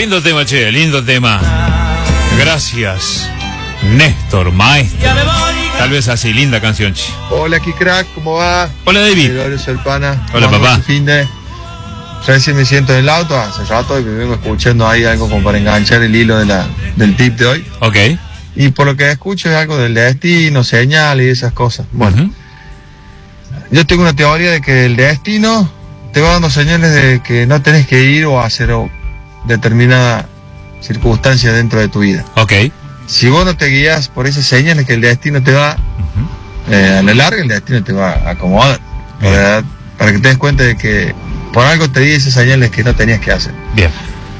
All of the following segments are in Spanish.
Lindo tema, che, lindo tema. Gracias, Néstor, maestro. Tal vez así, linda canción, che. Hola, aquí crack, ¿cómo va? Hola, David. Soy el pana. Hola, papá. Recién me siento en el auto hace rato y me vengo escuchando ahí algo como para enganchar el hilo del tip de hoy. Ok. Y por lo que escucho es algo del destino, señales y esas cosas. Bueno, yo tengo una teoría de que el destino te va dando señales de que no tenés que ir o hacer determinada circunstancia dentro de tu vida. Ok. Si vos no te guías por esas señales que el destino te va, a la larga el destino te va a acomodar. Para que te des cuenta de que por algo te di esas señales que no tenías que hacer. Bien.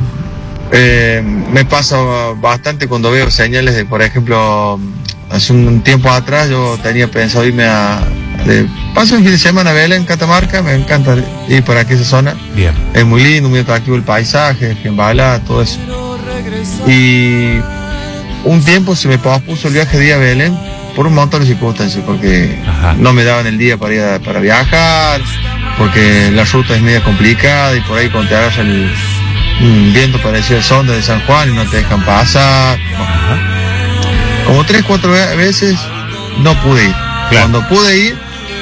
Me pasa bastante cuando veo señales de, por ejemplo, hace un tiempo atrás yo tenía pensado irme paso un fin de semana a Belén, Catamarca, me encanta ir por aquí esa zona. Bien. Es muy lindo, muy atractivo el paisaje, Jimbala, todo eso. Y un tiempo se me pospuso el viaje de día a Belén por un montón de circunstancias, porque no me daban el día para viajar, porque la ruta es media complicada y por ahí cuando te agarras el viento parecido al sonda de San Juan y no te dejan pasar. Como 3-4 veces no pude ir. Claro. Cuando pude ir,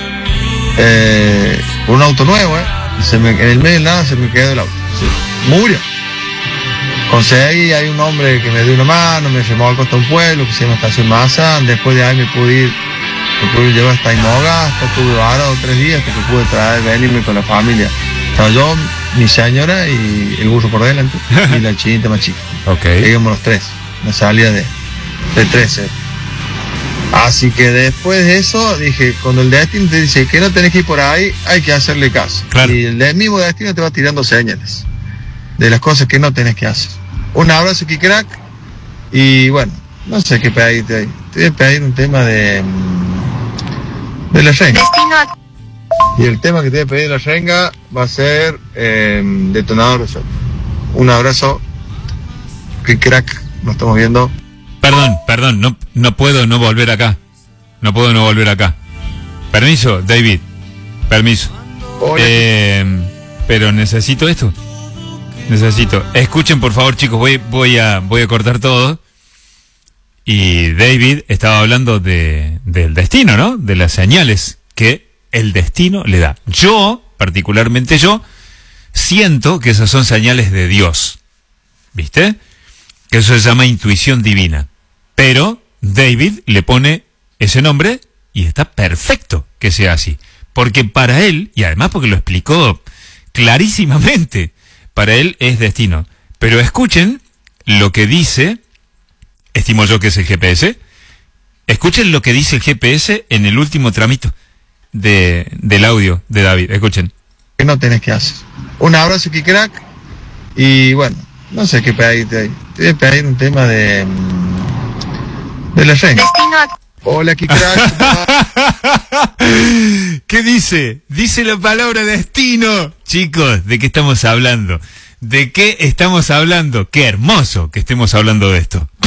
por un auto nuevo, en el medio de nada se me quedó el auto. Murió. Conseguí, hay un hombre que me dio una mano, me llevó al costa de un pueblo que se llama Estación Mazán. Después de ahí me pude llevar hasta Imogasta, estuve varado 3 días hasta que pude venirme con la familia. Estaba yo, mi señora y el burro por delante y la chinita más chica. Ok. Llegamos los 3, una salida de 13. Así que después de eso dije, cuando el destino te dice que no tenés que ir por ahí, hay que hacerle caso. Claro. Y el mismo destino te va tirando señales de las cosas que no tenés que hacer. Un abrazo, Kikrak. Y bueno, no sé qué pedirte ahí. Te voy a pedir un tema de la renga. Y el tema que te voy a pedir de la renga va a ser Detonador de Sol. Un abrazo, Kikrak. Nos estamos viendo. Perdón, no puedo no volver acá. No puedo no volver acá. Permiso, David. Permiso. Pero necesito esto. Escuchen, por favor, chicos, voy a cortar todo. Y David estaba hablando del destino, ¿no? De las señales que el destino le da. Particularmente yo, siento que esas son señales de Dios. ¿Viste? Que eso se llama intuición divina. Pero David le pone ese nombre y está perfecto que sea así. Porque para él, y además porque lo explicó clarísimamente, para él es destino. Pero escuchen lo que dice, estimo yo que es el GPS, escuchen lo que dice el GPS en el último tramito del audio de David. Escuchen. Que no tenés que hacer. Un abrazo, Kikrak. Y bueno, no sé qué pedirte ahí. Te voy a pedir un tema de la renga. Hola, Kikrak. ¿Qué dice? Dice la palabra destino. Chicos, ¿de qué estamos hablando? ¿De qué estamos hablando? Qué hermoso que estemos hablando de esto.